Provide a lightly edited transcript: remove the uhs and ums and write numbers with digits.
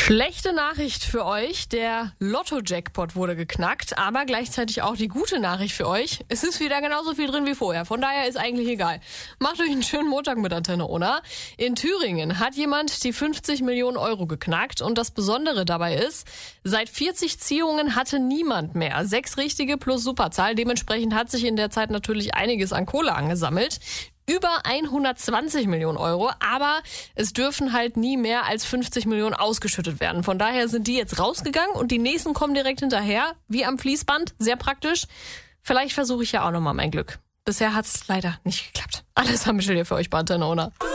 Schlechte Nachricht für euch, der Lotto-Jackpot wurde geknackt, aber gleichzeitig auch die gute Nachricht für euch. Es ist wieder genauso viel drin wie vorher, von daher ist eigentlich egal. Macht euch einen schönen Montag mit Antenne Ona. In Thüringen hat jemand die 50 Millionen Euro geknackt und das Besondere dabei ist, seit 40 Ziehungen hatte niemand mehr 6 richtige plus Superzahl. Dementsprechend hat sich in der Zeit natürlich einiges an Kohle angesammelt. Über 120 Millionen Euro, aber es dürfen halt nie mehr als 50 Millionen ausgeschüttet werden. Von daher sind die jetzt rausgegangen und die nächsten kommen direkt hinterher, wie am Fließband, sehr praktisch. Vielleicht versuche ich ja auch nochmal mein Glück. Bisher hat es leider nicht geklappt. Alles haben wir schon hier für euch bei Antenne Ona.